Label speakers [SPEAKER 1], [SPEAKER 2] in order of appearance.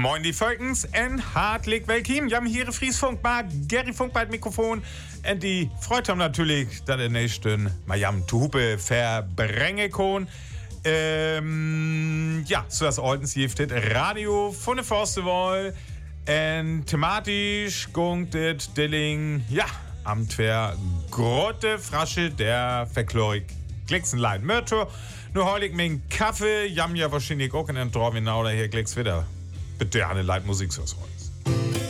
[SPEAKER 1] Moin die Völkens en hartelijk welkom. Jam hier Friesfunk bei Gary Funk bei Mikrofon. Und die freut haben natürlich, dass der nächsten Majam Tuhupe verbringen kann. So das Oldens giftet Radio von der Festival. Und thematisch gungt das Dilling, am Twer grotte Frasche der Verklorik Glixenlein Mörtor. Nur heulig mein Kaffee, jam ja wahrscheinlich auch in den Dorf genau, da hier Glix wieder. Bitte eine Leitmusik so.